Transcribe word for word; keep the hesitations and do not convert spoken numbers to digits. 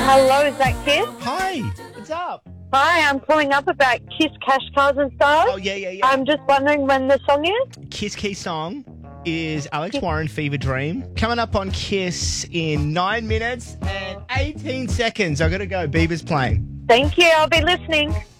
Hello, is that Kiss? Hi, what's up? Hi, I'm calling up about Kiss Cash Cars and Stars. Oh, yeah, yeah, yeah. I'm just wondering when the song is. Kiss Key song is Alex Warren, Fever Dream. Coming up on Kiss in nine minutes and eighteen seconds. I got to go. Bieber's playing. Thank you, I'll be listening.